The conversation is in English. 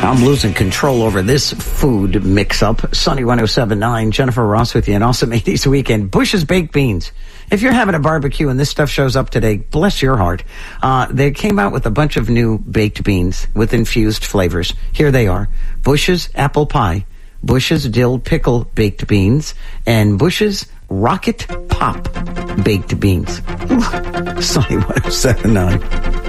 I'm losing control over this food mix-up. Sunny 107.9, Jennifer Ross with you, an awesome 80s weekend. Bush's Baked Beans. If you're having a barbecue and this stuff shows up today, bless your heart. They came out with a bunch of new baked beans with infused flavors. Here they are. Bush's Apple Pie, Bush's Dill Pickle Baked Beans, and Bush's Rocket Pop Baked Beans. Sunny 107.9.